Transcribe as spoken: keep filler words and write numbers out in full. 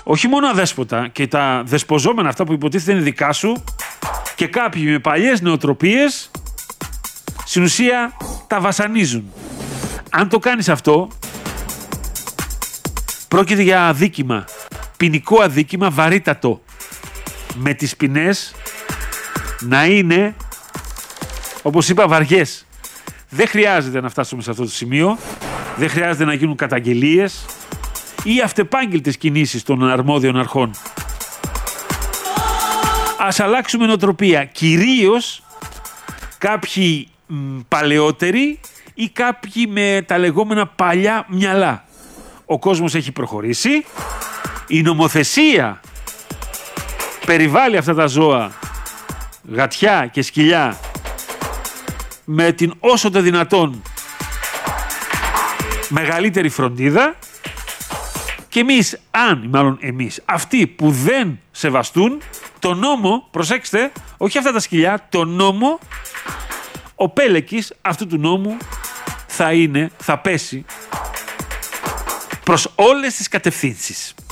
όχι μόνο αδέσποτα και τα δεσποζόμενα αυτά που υποτίθεται είναι δικά σου και κάποιοι με παλιές νοοτροπίες στην ουσία τα βασανίζουν. Αν το κάνεις αυτό, πρόκειται για αδίκημα, ποινικό αδίκημα βαρύτατο, με τις ποινές να είναι, όπως είπα, βαριές. Δεν χρειάζεται να φτάσουμε σε αυτό το σημείο, δεν χρειάζεται να γίνουν καταγγελίες ή αυτεπάγγελτες κινήσεις των αρμόδιων αρχών. Ας αλλάξουμε νοοτροπία, κυρίως κάποιοι μ, παλαιότεροι ή κάποιοι με τα λεγόμενα παλιά μυαλά. Ο κόσμος έχει προχωρήσει, η νομοθεσία περιβάλλει αυτά τα ζώα, γατιά και σκυλιά, με την όσο το δυνατόν μεγαλύτερη φροντίδα και εμείς, αν, μάλλον εμείς, αυτοί που δεν σεβαστούν το νόμο, προσέξτε, όχι αυτά τα σκυλιά, το νόμο, ο πέλεκης αυτού του νόμου θα είναι, θα πέσει προς όλες τις κατευθύνσεις.